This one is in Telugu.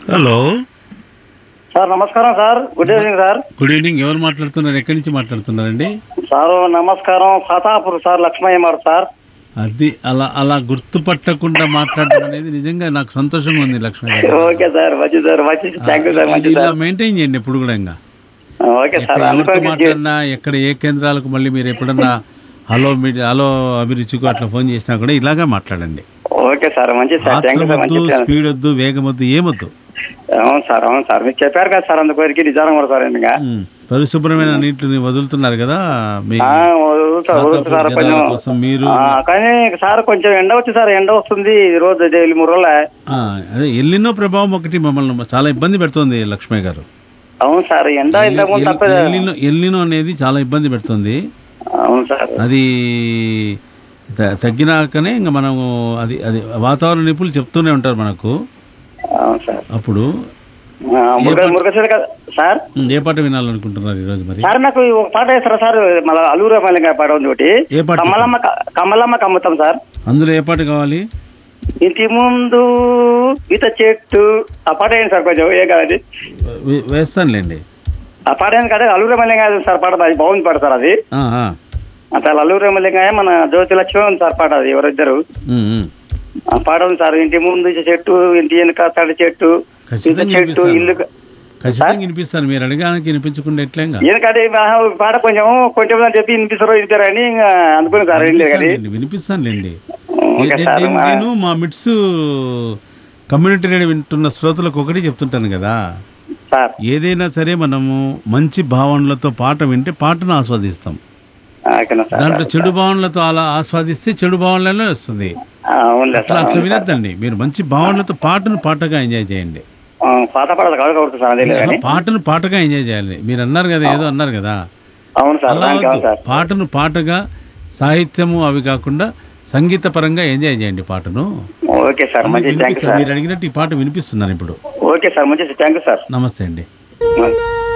హలో సార్ నమస్కారం sir. Good evening sir. Good evening. ఎవరు మాట్లాడుతున్నారు? ఎక్కడి నుంచి మాట్లాడుతున్నారండి? సార్ నమస్కారం. ఖాతాపూర్ సార్, లక్ష్మయ్య మాట సార్. అది అలా అలా గుర్తుపట్టకుండా మాట్లాడడం అనేది నిజంగా నాకు సంతోషంగా ఉంది లక్ష్మణ్ గారు. ఓకే సార్, మంచి సార్, మంచి. థ్యాంక్ యూ సార్, మంచి ఇలా సార్. మెయింటైన్ చేయండి ఎప్పుడు కూడా. ఇంకా ఓకే సార్. ఎక్కడ ఎవరితో మాట్లాడినా, ఎక్కడ ఏ కేంద్రాలకు మళ్ళీ మీరు ఎప్పుడన్నా హలో మీడియా, హలో అభిరుచికు అట్లా ఫోన్ చేసినా కూడా ఇలాగా మాట్లాడండి. ఓకే సార్, మంచి సార్. థ్యాంక్ యూ సార్, ఆత్రమొద్దు, మంచి సార్. స్పీడ్ వద్దు, వేగం వద్దు, ఏమొద్దు. అవును సార్, అవును సార్. మీరు చెప్పారు కదా సార్, అందుకోరికి నిజానం కూడా సార్. ఇంకా పరిశుభ్రమైన నీటిని వదులుతున్నారు కదా మీ వదులుతారు సార్ కొంచెం. జనాల కోసం మీరు. కానీ సార్ కొంచెం ఎండ వచ్చి సార్, ఎండ వస్తుంది ఈ రోజు 3 రోజుల. అదే ఎల్లినో ప్రభావం ఒకటి మమ్మల్ని చాలా ఇబ్బంది పెడుతుంది లక్ష్మయ్య గారు. అవును సార్, ఎండ ఇంతకుముందు తప్పదు. ఎల్లినో అనేది చాలా ఇబ్బంది పెడుతుంది. అవును సార్. అది తగ్గినాకనే ఇంకా మనము అది అది వాతావరణ నిపుణులు చెప్తూనే ఉంటారు మనకు. అవును సార్. అప్పుడు మురుగశిర కదా సార్. ఏ పాట వినాలనుకుంటున్నారు ఈరోజు మరి? సార్ నాకు ఒక పాట వేస్తారా సార్? మళ్ళీ అల్లూరు మల్లిగా పాట ఉంది ఒకటి. ఏ పాట? కమలమ్మ కమ్ముతాం సార్. అందులో ఏ పాట కావాలి? ఇంటి ముందు ఈత చెట్టు. ఆ పాట ఏంటి సార్? కొంచెం ఏ కాదు వేస్తానులేండి. ఆ పాట ఏంటి కదా? అల్లూరు మల్లిగా సార్ పాట. అది బాగుంది పాట సార్. అది అట్లా అల్లూరు మల్లిగా మన జ్యోతి లక్ష్మి ఉంది సార్ పాట. అది ఎవరిద్దరు ఆ పాట ఉంది సార్. ఇంటి ముందు చెట్టు, ఇంటి వెనుక తడి చెట్టు, ఈత చెట్టు, ఇల్లు. ఖచ్చితంగా వినిపిస్తాను. మీరు అడగానికి వినిపించకుండా ఎట్లా? ఎందుకంటే పాట కొంచెం అని చెప్పి వినిపిస్తారని అనుకుని సార్. వినిపిస్తానులేండి. నేను మా మిట్స్ కమ్యూనిటీ రేడియో వింటున్న శ్రోతలకు ఒకటి చెప్తుంటాను కదా సార్, ఏదైనా సరే మనము మంచి భావనలతో పాట వింటే పాటను ఆస్వాదిస్తాం. దాంట్లో చెడు భావనలతో అలా ఆస్వాదిస్తే చెడు భావనలలో వస్తుంది. అట్లా వినొద్దండి. మీరు మంచి భావనలతో పాటగా ఎంజాయ్ చేయండి. పాటను పాటగా ఎంజాయ్ చేయాలి. మీరు అన్నారు కదా, ఏదో అన్నారు కదా, అలా పాటను పాటగా, సాహిత్యము అవి కాకుండా సంగీత పరంగా ఎంజాయ్ చేయండి పాటను. మీరు అడిగినట్టు ఈ పాట వినిపిస్తున్నాను ఇప్పుడు. ఓకే సార్, మంచి. Thank you sir. నమస్తే అండి.